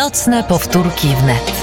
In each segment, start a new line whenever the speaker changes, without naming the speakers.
Nocne powtórki wnet.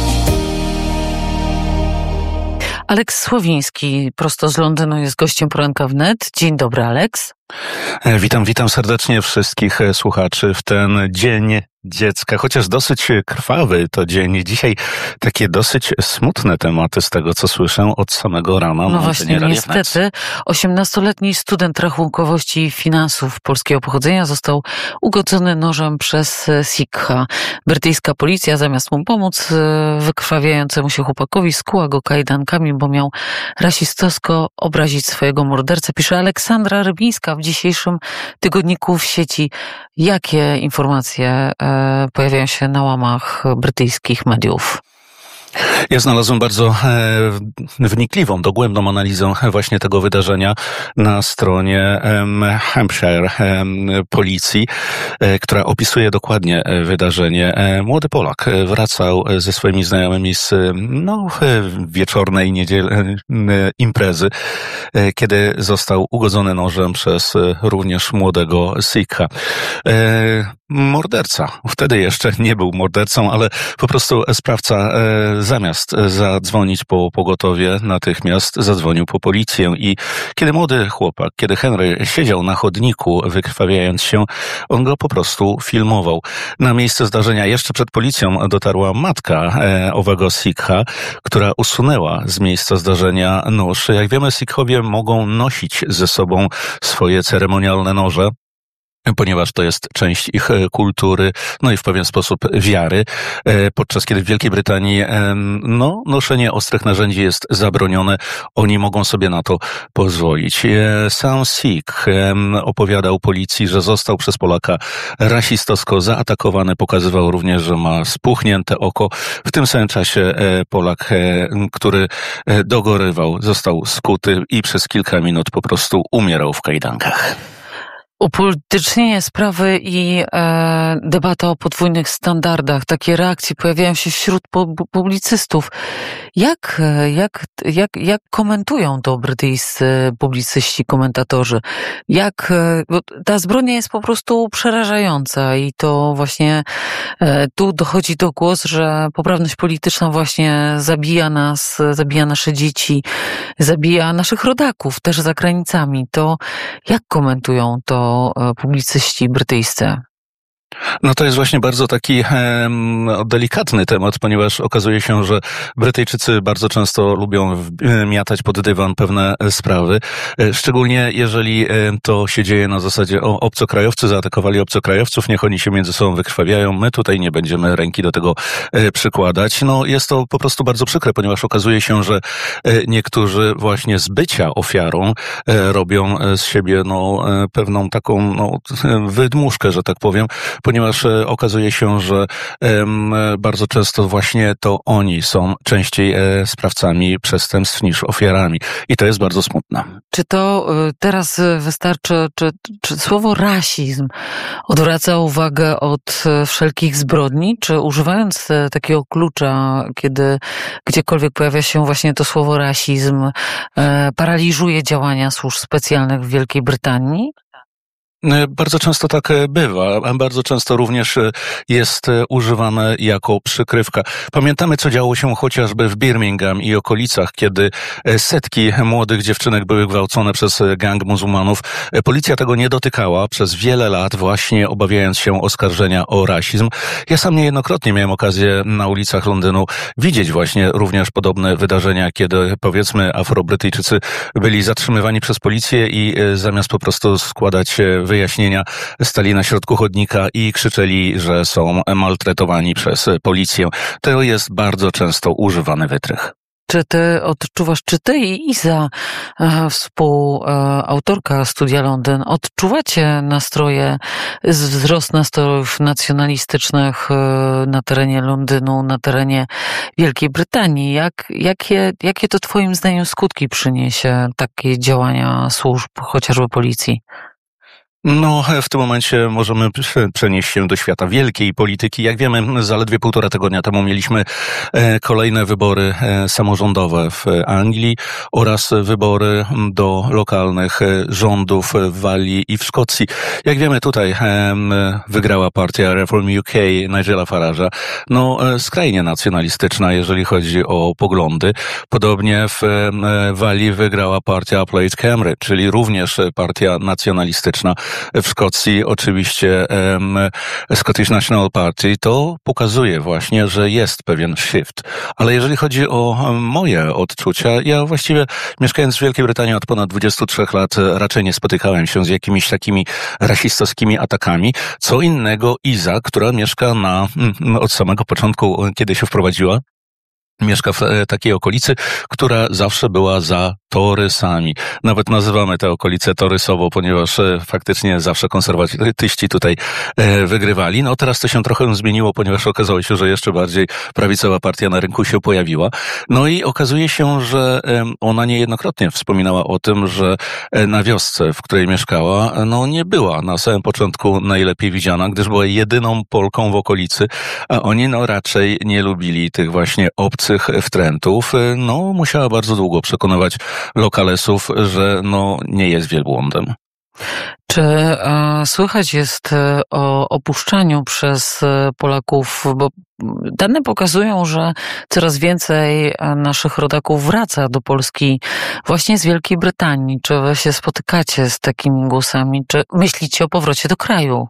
Aleks Słowiński prosto z Londynu jest gościem poranka wnet. Dzień dobry, Aleks.
Witam serdecznie wszystkich słuchaczy w ten Dzień Dziecka, chociaż dosyć krwawy to dzień. Dzisiaj takie dosyć smutne tematy z tego, co słyszę od samego rana.
No właśnie, niestety. 18-letni student rachunkowości i finansów polskiego pochodzenia został ugodzony nożem przez Sikha. Brytyjska policja zamiast mu pomóc wykrwawiającemu się chłopakowi skuła go kajdankami, bo miał rasistowsko obrazić swojego mordercę. Pisze Aleksandra Rybińska w dzisiejszym tygodniku w sieci. Jakie informacje pojawiają się na łamach brytyjskich mediów?
Ja znalazłem bardzo wnikliwą, dogłębną analizę właśnie tego wydarzenia na stronie Hampshire policji, która opisuje dokładnie wydarzenie. Młody Polak wracał ze swoimi znajomymi z wieczornej imprezy, kiedy został ugodzony nożem przez również młodego Sikha. Morderca, wtedy jeszcze nie był mordercą, ale po prostu sprawca zamiast zadzwonić po pogotowie, natychmiast zadzwonił po policję i kiedy młody chłopak, kiedy Henry siedział na chodniku wykrwawiając się, on go po prostu filmował. Na miejsce zdarzenia jeszcze przed policją dotarła matka owego Sikha, która usunęła z miejsca zdarzenia nóż. Jak wiemy, Sikhowie mogą nosić ze sobą swoje ceremonialne noże, ponieważ to jest część ich kultury, no i w pewien sposób wiary, podczas kiedy w Wielkiej Brytanii noszenie ostrych narzędzi jest zabronione, oni mogą sobie na to pozwolić. Sam Sikh opowiadał policji, że został przez Polaka rasistowsko zaatakowany, pokazywał również, że ma spuchnięte oko. W tym samym czasie Polak, który dogorywał, został skuty i przez kilka minut po prostu umierał w kajdankach.
Upolitycznienie sprawy i debata o podwójnych standardach. Takie reakcje pojawiają się wśród publicystów. Jak komentują to brytyjscy publicyści, komentatorzy? Bo ta zbrodnia jest po prostu przerażająca i to właśnie tu dochodzi do głosu, że poprawność polityczna właśnie zabija nas, zabija nasze dzieci, zabija naszych rodaków też za granicami. To jak komentują to publicyści brytyjscy?
No to jest właśnie bardzo taki delikatny temat, ponieważ okazuje się, że Brytyjczycy bardzo często lubią miatać pod dywan pewne sprawy, szczególnie jeżeli to się dzieje na zasadzie obcokrajowcy zaatakowali obcokrajowców, niech oni się między sobą wykrwawiają, my tutaj nie będziemy ręki do tego przykładać. No jest to po prostu bardzo przykre, ponieważ okazuje się, że niektórzy właśnie z bycia ofiarą robią z siebie pewną taką wydmuszkę, że tak powiem, ponieważ okazuje się, że bardzo często właśnie to oni są częściej sprawcami przestępstw niż ofiarami. I to jest bardzo smutne.
Czy to teraz wystarczy, czy słowo rasizm odwraca uwagę od wszelkich zbrodni? Czy używając takiego klucza, kiedy gdziekolwiek pojawia się właśnie to słowo rasizm, paraliżuje działania służb specjalnych w Wielkiej Brytanii?
Bardzo często tak bywa, a bardzo często również jest używane jako przykrywka. Pamiętamy, co działo się chociażby w Birmingham i okolicach, kiedy setki młodych dziewczynek były gwałcone przez gang muzułmanów. Policja tego nie dotykała przez wiele lat, właśnie obawiając się oskarżenia o rasizm. Ja sam niejednokrotnie miałem okazję na ulicach Londynu widzieć właśnie również podobne wydarzenia, kiedy powiedzmy Afrobrytyjczycy byli zatrzymywani przez policję i zamiast po prostu składać wyjaśnienia, stali na środku chodnika i krzyczeli, że są maltretowani przez policję. To jest bardzo często używany wytrych.
Czy ty odczuwasz, czy ty i Iza, współautorka Studia Londyn, odczuwacie wzrost nastrojów nacjonalistycznych na terenie Londynu, na terenie Wielkiej Brytanii? Jakie to twoim zdaniem skutki przyniesie takie działania służb, chociażby policji?
No, w tym momencie możemy przenieść się do świata wielkiej polityki. Jak wiemy, zaledwie 1,5 tygodnia temu mieliśmy kolejne wybory samorządowe w Anglii oraz wybory do lokalnych rządów w Walii i w Szkocji. Jak wiemy, tutaj wygrała partia Reform UK Nigela Farage'a, skrajnie nacjonalistyczna, jeżeli chodzi o poglądy. Podobnie w Walii wygrała partia Plaid Cymru, czyli również partia nacjonalistyczna. W Szkocji oczywiście Scottish National Party. To pokazuje właśnie, że jest pewien shift. Ale jeżeli chodzi o moje odczucia, ja właściwie mieszkając w Wielkiej Brytanii od ponad 23 lat raczej nie spotykałem się z jakimiś takimi rasistowskimi atakami. Co innego Iza, która mieszka od samego początku, kiedy się wprowadziła, mieszka w takiej okolicy, która zawsze była za torysami. Nawet nazywamy tę okolicę torysowo, ponieważ faktycznie zawsze konserwatyści tutaj wygrywali. Teraz to się trochę zmieniło, ponieważ okazało się, że jeszcze bardziej prawicowa partia na rynku się pojawiła. I okazuje się, że ona niejednokrotnie wspominała o tym, że na wiosce, w której mieszkała, nie była na samym początku najlepiej widziana, gdyż była jedyną Polką w okolicy, a oni raczej nie lubili tych właśnie obcych wtrętów. Musiała bardzo długo przekonywać lokalesów, że nie jest wielbłądem.
Czy słychać jest o opuszczaniu przez Polaków, bo dane pokazują, że coraz więcej naszych rodaków wraca do Polski właśnie z Wielkiej Brytanii. Czy wy się spotykacie z takimi głosami? Czy myślicie o powrocie do kraju?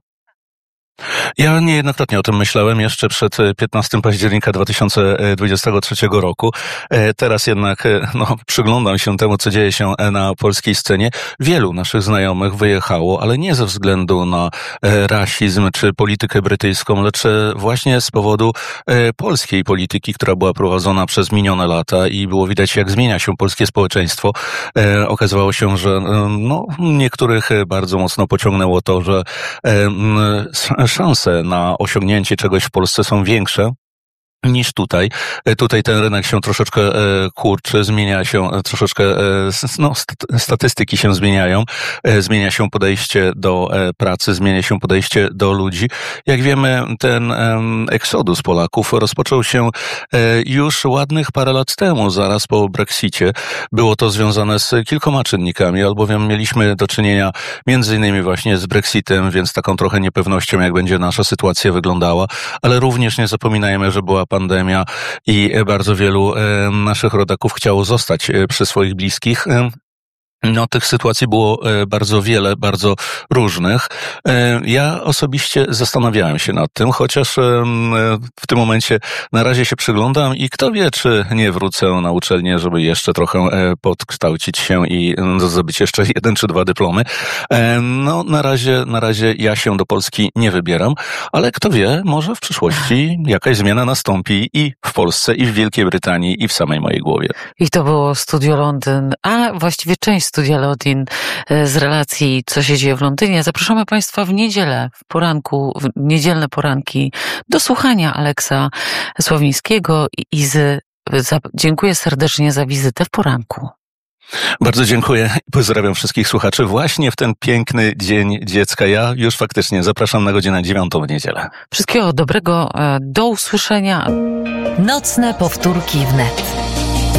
Ja niejednokrotnie o tym myślałem jeszcze przed 15 października 2023 roku. Teraz jednak przyglądam się temu, co dzieje się na polskiej scenie. Wielu naszych znajomych wyjechało, ale nie ze względu na rasizm czy politykę brytyjską, lecz właśnie z powodu polskiej polityki, która była prowadzona przez minione lata i było widać, jak zmienia się polskie społeczeństwo. Okazywało się, że niektórych bardzo mocno pociągnęło to, że szanse na osiągnięcie czegoś w Polsce są większe niż tutaj. Tutaj ten rynek się troszeczkę kurczy, zmienia się troszeczkę, statystyki się zmieniają, zmienia się podejście do pracy, zmienia się podejście do ludzi. Jak wiemy, ten eksodus Polaków rozpoczął się już ładnych parę lat temu, zaraz po Brexicie. Było to związane z kilkoma czynnikami, albowiem mieliśmy do czynienia między innymi właśnie z Brexitem, więc taką trochę niepewnością, jak będzie nasza sytuacja wyglądała, ale również nie zapominajmy, że była pandemia i bardzo wielu naszych rodaków chciało zostać przy swoich bliskich. Tych sytuacji było bardzo wiele, bardzo różnych. Ja osobiście zastanawiałem się nad tym, chociaż w tym momencie na razie się przyglądam i kto wie, czy nie wrócę na uczelnię, żeby jeszcze trochę podkształcić się i zdobyć jeszcze 1 czy 2 dyplomy. Na razie ja się do Polski nie wybieram, ale kto wie, może w przyszłości jakaś zmiana nastąpi i w Polsce, i w Wielkiej Brytanii, i w samej mojej głowie.
I to było Studio Londyn, a właściwie część Studia Londyn z relacji Co się dzieje w Londynie. Zapraszamy Państwa w niedzielę, w niedzielne poranki do słuchania Aleksa Sławińskiego i Izy. Dziękuję serdecznie za wizytę w poranku.
Bardzo dziękuję i pozdrawiam wszystkich słuchaczy właśnie w ten piękny Dzień Dziecka. Ja już faktycznie zapraszam na godzinę 9 w niedzielę.
Wszystkiego dobrego, do usłyszenia.
Nocne powtórki wnet.